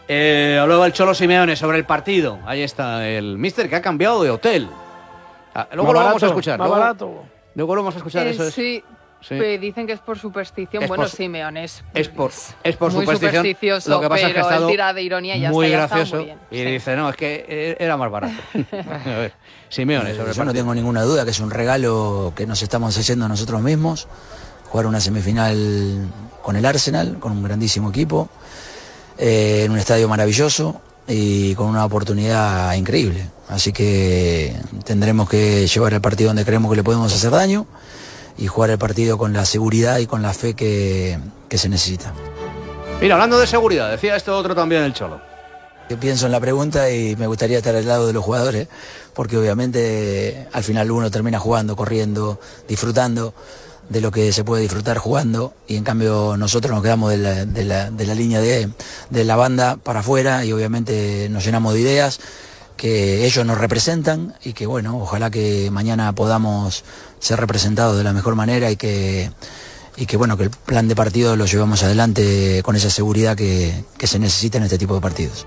Hablaba el Cholo Simeone sobre el partido. Ahí está el míster que ha cambiado de hotel. Luego lo vamos a escuchar. Luego lo vamos a escuchar. Eso es. Sí. Sí. Dicen que es por superstición. Simeone es por muy supersticioso, lo que pasa es que ha estado él tira de ironía y ya muy está, gracioso. Muy bien. Y dice, no, es que era más barato. A ver, Simeone sobre el Yo no tengo ninguna duda que es un regalo que nos estamos haciendo nosotros mismos. Jugar una semifinal con el Arsenal, con un grandísimo equipo, en un estadio maravilloso y con una oportunidad increíble. Así que tendremos que llevar el partido donde creemos que le podemos hacer daño y jugar el partido con la seguridad y con la fe que se necesita. Mira, hablando de seguridad, decía esto otro también el Cholo. Yo pienso en la pregunta y me gustaría estar al lado de los jugadores, porque obviamente al final uno termina jugando, corriendo, disfrutando de lo que se puede disfrutar jugando, y en cambio nosotros nos quedamos de la línea de la banda para afuera y obviamente nos llenamos de ideas que ellos nos representan y que bueno, ojalá que mañana podamos ser representados de la mejor manera y que bueno, que el plan de partido lo llevamos adelante con esa seguridad que se necesita en este tipo de partidos.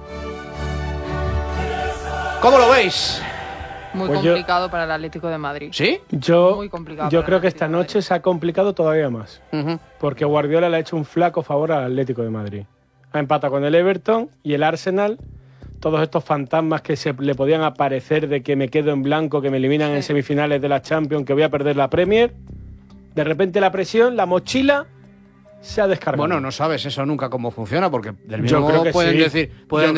¿Cómo lo veis? Muy complicado para el Atlético de Madrid. ¿Sí? Muy complicado. Yo creo que esta noche se ha complicado todavía más. Porque Guardiola le ha hecho un flaco favor al Atlético de Madrid. Ha empatado con el Everton y el Arsenal. Todos estos fantasmas que se le podían aparecer de que me quedo en blanco, que me eliminan en semifinales de la Champions, que voy a perder la Premier. De repente la presión, la mochila se ha descargado. Bueno, no sabes eso nunca cómo funciona, porque del mismo modo pueden decir,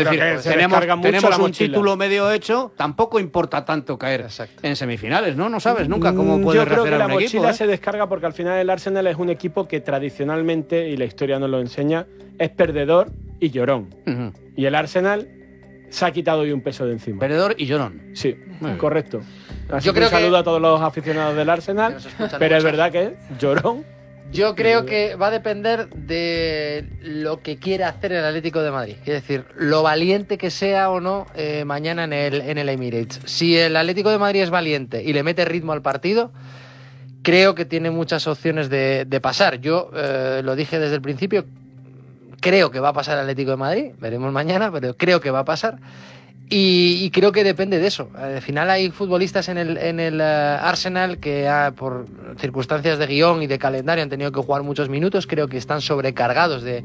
tenemos un título medio hecho, tampoco importa tanto caer en semifinales, ¿no? No sabes nunca cómo puede reaccionar un equipo. Yo creo que la mochila se descarga porque al final el Arsenal es un equipo que tradicionalmente, y la historia nos lo enseña, es perdedor y llorón. Y el Arsenal se ha quitado hoy un peso de encima. Perdedor y llorón. Sí, correcto. Así que un saludo a todos los aficionados del Arsenal, pero es verdad que es llorón. Yo creo que va a depender de lo que quiera hacer el Atlético de Madrid. Es decir, lo valiente que sea o no mañana en el Emirates. Si el Atlético de Madrid es valiente y le mete ritmo al partido, creo que tiene muchas opciones de pasar. Yo lo dije desde el principio, creo que va a pasar el Atlético de Madrid. Veremos mañana, pero creo que va a pasar. Y creo que depende de eso. Al final hay futbolistas en el Arsenal que por circunstancias de guión y de calendario han tenido que jugar muchos minutos. Creo que están sobrecargados de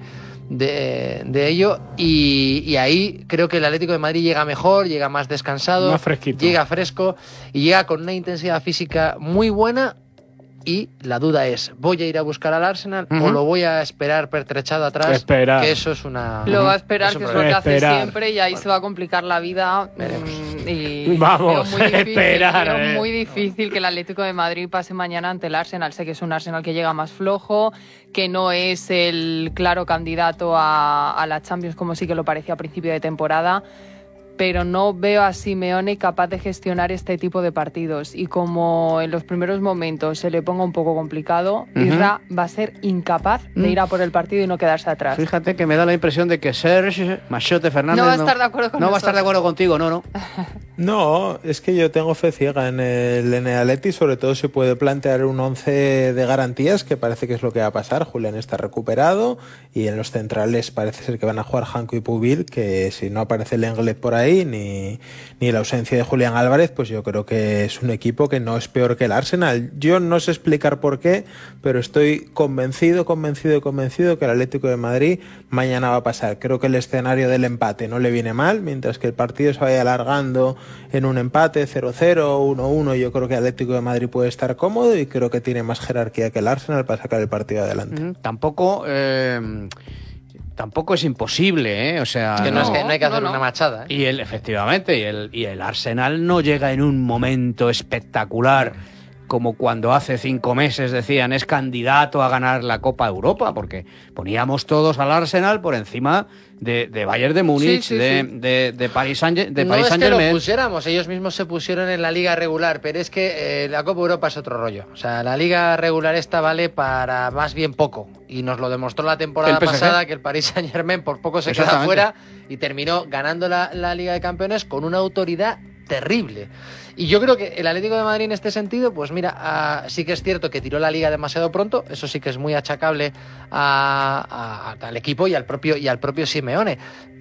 ello. Y ahí creo que el Atlético de Madrid llega mejor, llega más descansado, más fresquito, llega fresco y llega con una intensidad física muy buena. Y la duda es, ¿voy a ir a buscar al Arsenal o lo voy a esperar pertrechado atrás? Que eso es una... Lo va a esperar, que es lo que hace siempre, y ahí se va a complicar la vida. Y vamos, veo muy difícil que el Atlético de Madrid pase mañana ante el Arsenal. Sé que es un Arsenal que llega más flojo, que no es el claro candidato a la Champions como sí que lo parecía a principio de temporada, pero no veo a Simeone capaz de gestionar este tipo de partidos, y como en los primeros momentos se le ponga un poco complicado, Isra va a ser incapaz de ir a por el partido y no quedarse atrás. Fíjate que me da la impresión de que Serge Machote Fernández no va a estar de acuerdo con no va a estar de acuerdo contigo, no. No, es que yo tengo fe ciega en el Atleti, sobre todo si puede plantear un 11 de garantías, que parece que es lo que va a pasar. Julián está recuperado y en los centrales parece ser que van a jugar Janko y Pubil, que si no aparece el Lenglet por ahí, ni la ausencia de Julián Álvarez, pues yo creo que es un equipo que no es peor que el Arsenal. Yo no sé explicar por qué, pero estoy convencido que el Atlético de Madrid mañana va a pasar. Creo que el escenario del empate no le viene mal, mientras que el partido se vaya alargando en un empate 0-0, 1-1, yo creo que el Atlético de Madrid puede estar cómodo y creo que tiene más jerarquía que el Arsenal para sacar el partido adelante. Tampoco es imposible, o sea, es que no hay que hacer una machada. Y efectivamente, y el Arsenal no llega en un momento espectacular como cuando hace 5 meses decían es candidato a ganar la Copa Europa, porque poníamos todos al Arsenal por encima de Bayern de Múnich, de Paris Saint-Germain. No es que lo pusiéramos, ellos mismos se pusieron en la liga regular, pero es que la Copa Europa es otro rollo. O sea, la liga regular esta vale para más bien poco, y nos lo demostró la temporada pasada, que el Paris Saint-Germain por poco se queda fuera y terminó ganando la Liga de Campeones con una autoridad terrible. Y yo creo que el Atlético de Madrid en este sentido, pues mira, sí que es cierto que tiró la liga demasiado pronto, eso sí que es muy achacable al equipo y al propio Simeone.